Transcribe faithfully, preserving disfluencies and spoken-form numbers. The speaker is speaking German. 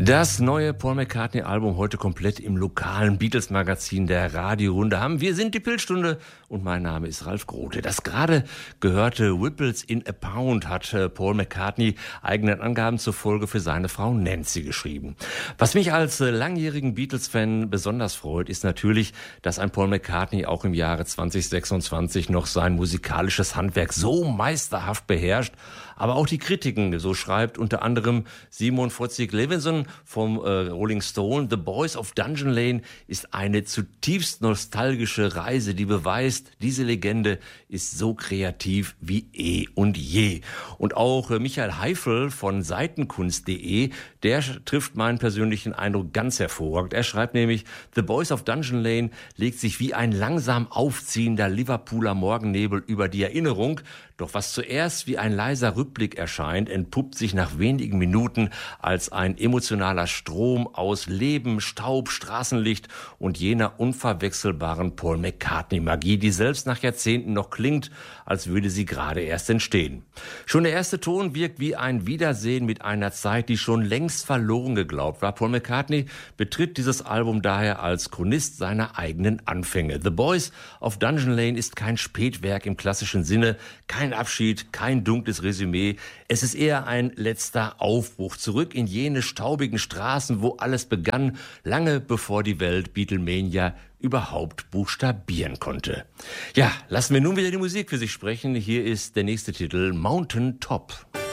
Das neue Paul McCartney-Album heute komplett im lokalen Beatles-Magazin der Radiorunde haben. Wir sind die Pilzstunde und mein Name ist Ralf Grote. Das gerade gehörte Whipples in a Pound hat Paul McCartney eigenen Angaben zufolge für seine Frau Nancy geschrieben. Was mich als langjährigen Beatles-Fan besonders freut, ist natürlich, dass ein Paul McCartney auch im Jahre zwanzig sechsundzwanzig noch sein musikalisches Handwerk so meisterhaft beherrscht. Aber auch die Kritiken, so schreibt unter anderem Simon Fotzig-Levinson vom äh, Rolling Stone, The Boys of Dungeon Lane ist eine zutiefst nostalgische Reise, die beweist, diese Legende ist so kreativ wie eh und je. Und auch äh, Michael Heifel von Seitenkunst punkt de, der trifft meinen persönlichen Eindruck ganz hervorragend. Er schreibt nämlich, The Boys of Dungeon Lane legt sich wie ein langsam aufziehender Liverpooler Morgennebel über die Erinnerung. Doch was zuerst wie ein leiser Rückblick erscheint, entpuppt sich nach wenigen Minuten als ein emotionaler Strom aus Leben, Staub, Straßenlicht und jener unverwechselbaren Paul McCartney-Magie, die selbst nach Jahrzehnten noch klingt, als würde sie gerade erst entstehen. Schon der erste Ton wirkt wie ein Wiedersehen mit einer Zeit, die schon längst verloren geglaubt war. Paul McCartney betritt dieses Album daher als Chronist seiner eigenen Anfänge. The Boys of Dungeon Lane ist kein Spätwerk im klassischen Sinne, kein Abschied, kein dunkles Resümee. Es ist eher ein letzter Aufbruch zurück in jene staubigen Straßen, wo alles begann, lange bevor die Welt Beatlemania überhaupt buchstabieren konnte. Ja, lassen wir nun wieder die Musik für sich sprechen. Hier ist der nächste Titel, Mountain Top.